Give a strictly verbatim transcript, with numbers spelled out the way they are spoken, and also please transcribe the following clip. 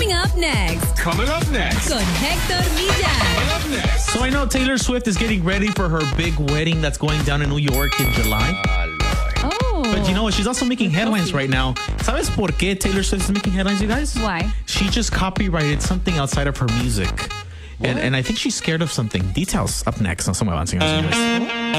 Coming up next. Coming up next. Con Hector Villar. Coming up next. So I know Taylor Swift is getting ready for her big wedding that's going down in New York in July. Oh. But you know what? She's also making headlines right now. ¿Sabes por qué Taylor Swift is making headlines, you guys? Why? She just copyrighted something outside of her music. And, and I think she's scared of something. Details up next on Somewhere Avanzing.